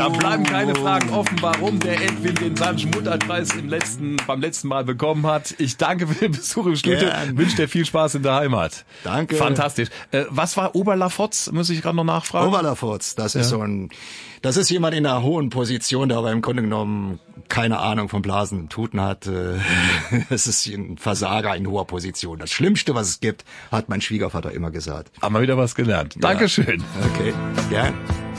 Da bleiben keine Fragen offen, warum der Edwin den Sanj-Mutter-Preis beim letzten Mal bekommen hat. Ich danke für den Besuch im Studio. Wünsche dir viel Spaß in der Heimat. Danke. Fantastisch. Was war Oberlafotz? Muss ich gerade noch nachfragen. Oberlafotz, das ist das ist jemand in einer hohen Position, der aber im Grunde genommen keine Ahnung von Blasen und Tuten hat. Es ist ein Versager in hoher Position. Das Schlimmste, was es gibt, hat mein Schwiegervater immer gesagt. Haben wir wieder was gelernt. Dankeschön. Okay, gern.